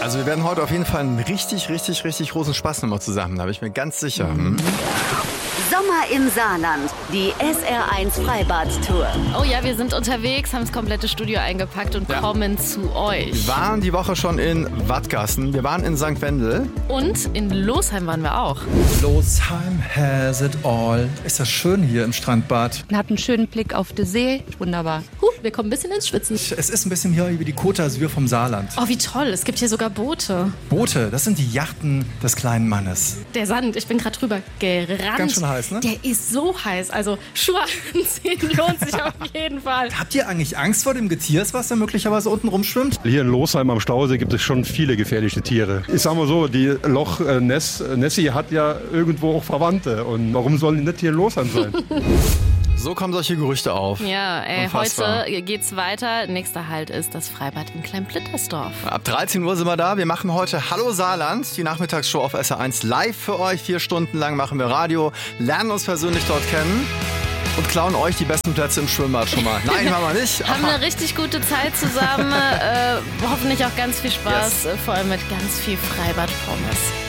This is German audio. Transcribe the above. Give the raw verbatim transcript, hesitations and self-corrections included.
Also wir werden heute auf jeden Fall einen richtig, richtig, richtig großen Spaß nochmal zusammen. Da bin ich mir ganz sicher. Hm? Sommer im Saarland, die S R eins Freibad-Tour. Oh ja, wir sind unterwegs, haben das komplette Studio eingepackt und ja. kommen zu euch. Wir waren die Woche schon in Wattgassen, wir waren in Sankt Wendel. Und in Losheim waren wir auch. Losheim has it all. Ist das schön hier im Strandbad. Man hat einen schönen Blick auf die See, wunderbar. Huh, wir kommen ein bisschen ins Schwitzen. Es ist ein bisschen hier wie die Côte d'Azur vom Saarland. Oh, wie toll, es gibt hier sogar Boote. Boote, das sind die Yachten des kleinen Mannes. Der Sand, ich bin gerade drüber gerannt. Ganz schön heiß, ne? Der ist so heiß, also Schuhe anziehen lohnt sich auf jeden Fall. Habt ihr eigentlich Angst vor dem Getiers, was da möglicherweise unten rumschwimmt? Hier in Losheim am Stausee gibt es schon viele gefährliche Tiere. Ich sag mal so, die Loch äh, Ness, Nessie hat ja irgendwo auch Verwandte. Und warum sollen die nicht hier in Losheim sein? So kommen solche Gerüchte auf. Ja, ey, Unfassbar. heute geht's weiter. Nächster Halt ist das Freibad in Kleinblittersdorf. Ab dreizehn Uhr sind wir da. Wir machen heute Hallo Saarland, die Nachmittagsshow auf S R eins live für euch. Vier Stunden lang machen wir Radio, lernen uns persönlich dort kennen und klauen euch die besten Plätze im Schwimmbad schon mal. Nein, machen wir nicht. Haben eine richtig gute Zeit zusammen. äh, hoffentlich auch ganz viel Spaß, Yes. vor allem mit ganz viel Freibad-Pommes.